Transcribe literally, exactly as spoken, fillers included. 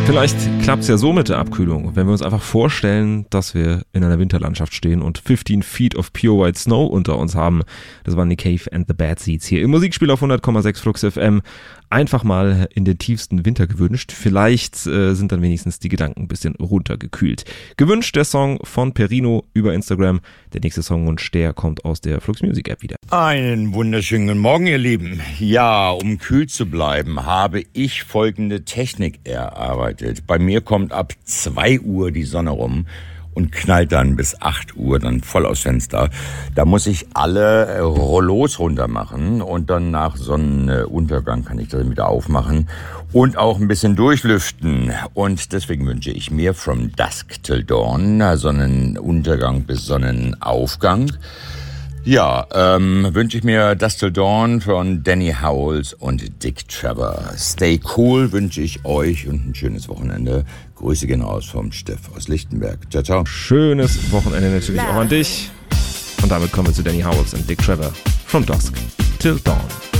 Vielleicht klappt es ja so mit der Abkühlung, wenn wir uns einfach vorstellen, dass wir in einer Winterlandschaft stehen und fifteen feet of pure white snow unter uns haben. Das waren Nick Cave and the Bad Seeds hier im Musikspiel auf hundert Komma sechs Flux F M. Einfach mal in den tiefsten Winter gewünscht. Vielleicht äh, sind dann wenigstens die Gedanken ein bisschen runtergekühlt. Gewünscht der Song von Perino über Instagram. Der nächste Songwunsch, der kommt aus der Flux Music App wieder. Einen wunderschönen guten Morgen, ihr Lieben. Ja, um kühl zu bleiben, habe ich folgende Technik erarbeitet. Bei mir kommt ab zwei Uhr die Sonne rum und knallt dann bis acht Uhr dann voll aufs Fenster. Da muss ich alle Rollos runter machen und dann nach Sonnenuntergang kann ich das wieder aufmachen und auch ein bisschen durchlüften. Und deswegen wünsche ich mir From Dusk Till Dawn, Sonnenuntergang bis Sonnenaufgang. Ja, ähm, wünsche ich mir Dusk Till Dawn von Danny Howells und Dick Trevor. Stay cool wünsche ich euch und ein schönes Wochenende. Grüße gehen raus vom Steff aus Lichtenberg. Ciao, ciao. Schönes Wochenende natürlich auch an dich. Und damit kommen wir zu Danny Howells und Dick Trevor. From Dusk Till Dawn.